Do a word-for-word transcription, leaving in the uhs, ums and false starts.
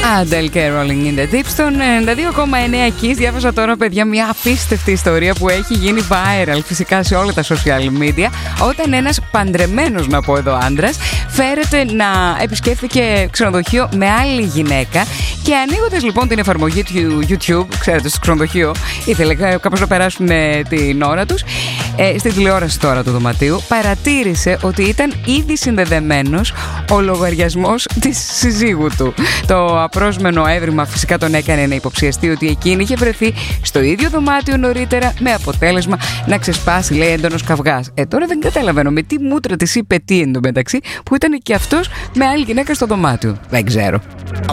Adele και Rolling in the Deep στον ενενήντα δύο κόμμα εννέα Kiss. Διάβασα τώρα, παιδιά, μια απίστευτη ιστορία που έχει γίνει viral φυσικά σε όλα τα social media, όταν ένας παντρεμένος, να πω εδώ, άντρας φέρεται να επισκέφθηκε ξενοδοχείο με άλλη γυναίκα και ανοίγοντας λοιπόν την εφαρμογή του YouTube, ξέρετε, στο ξενοδοχείο ήθελε κάπως να περάσουν την ώρα τους, ε, στην τηλεόραση τώρα του δωματίου παρατήρησε ότι ήταν ήδη συνδεδεμένος ο λογαριασμός της συζύγου του. Το απρόσμενο έβριμα φυσικά τον έκανε να υποψιαστεί ότι εκείνη είχε βρεθεί στο ίδιο δωμάτιο νωρίτερα, με αποτέλεσμα να ξεσπάσει, λέει, έντονος καυγάς. Ε, τώρα δεν καταλαβαίνω με τι μούτρα της είπε τι εντωμεταξύ, που ήταν και αυτός με άλλη γυναίκα στο δωμάτιο. Δεν ξέρω.